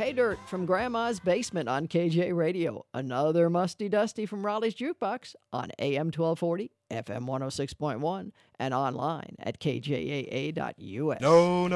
Hey Dirt from Grandma's Basement on KJ Radio. Another Musty Dusty from Raleigh's Jukebox on AM 1240, FM 106.1, and online at kjaa.us. No,